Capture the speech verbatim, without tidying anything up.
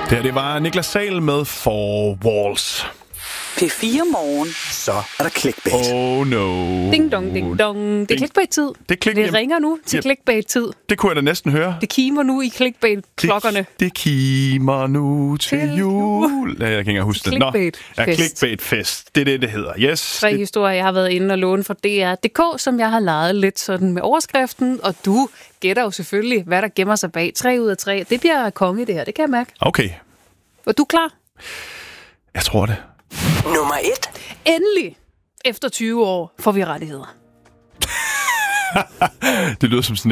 Det her, det var Niklas Sahl med Four Walls. P fire Morgen. Så er der clickbait. Oh no. Ding dong, ding dong. Det er clickbait-tid. Det, klik, det ringer nu til Jamen, clickbait-tid. Det kunne jeg da næsten høre. Det kimer nu i clickbait-klokkerne. Det, det kimer nu til, til jul. Ja, jeg kan ikke engang huske det. Nå, ja, clickbait-fest. Det er det, det hedder. Yes. Tre det... historier, jeg har været inde og låne fra D R punktum D K, som jeg har leget lidt sådan med overskriften. Og du gætter jo selvfølgelig, hvad der gemmer sig bag. Tre ud af tre. Det bliver konge i det her, det kan jeg mærke. Okay. Er du klar? Jeg tror det. Nummer et. Endelig, efter tyve år, får vi rettigheder. Det lyder som sådan